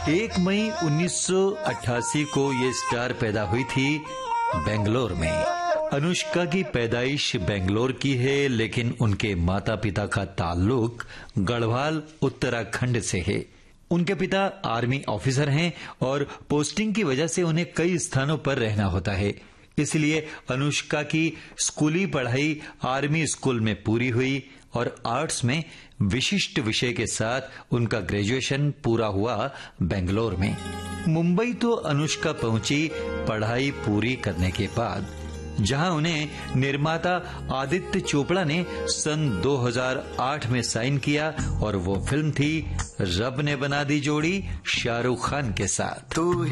1 मई 1988 को ये स्टार पैदा हुई थी बेंगलोर में। अनुष्का की पैदाइश बेंगलोर की है, लेकिन उनके माता पिता का ताल्लुक गढ़वाल उत्तराखंड से है। उनके पिता आर्मी ऑफिसर हैं और पोस्टिंग की वजह से उन्हें कई स्थानों पर रहना होता है। इसलिए अनुष्का की स्कूली पढ़ाई आर्मी स्कूल में पूरी हुई और आर्ट्स में विशिष्ट विषय के साथ उनका ग्रेजुएशन पूरा हुआ बेंगलोर में। मुंबई तो अनुष्का पहुंची पढ़ाई पूरी करने के बाद, जहां उन्हें निर्माता आदित्य चोपड़ा ने सन 2008 में साइन किया और वो फिल्म थी रब ने बना दी जोड़ी शाहरुख खान के साथ।